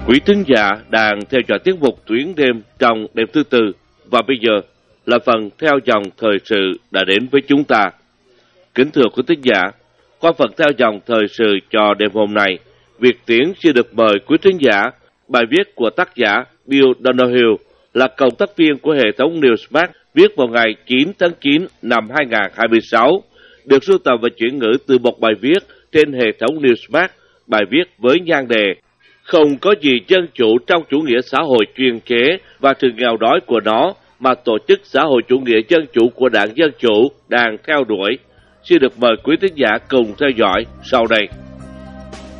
Quý thính giả đang theo dõi tiết mục Tuyến đêm trong đêm thứ tư, và bây giờ là phần theo dòng thời sự đã đến với chúng ta. Kính thưa quý thính giả, qua phần theo dòng thời sự cho đêm hôm nay, Việt Tiến xin được mời quý thính giả bài viết của tác giả Bill Donohue, là cộng tác viên của hệ thống Newsmax, viết vào ngày 9 tháng 9 năm 2026, được sưu tầm và chuyển ngữ từ một bài viết trên hệ thống Newsmax. Bài viết với nhan đề "Không có gì dân chủ trong chủ nghĩa xã hội chuyên chế và sự nghèo đói của nó mà tổ chức xã hội chủ nghĩa dân chủ của Đảng Dân Chủ đang theo đuổi". Xin được mời quý thính giả cùng theo dõi sau đây.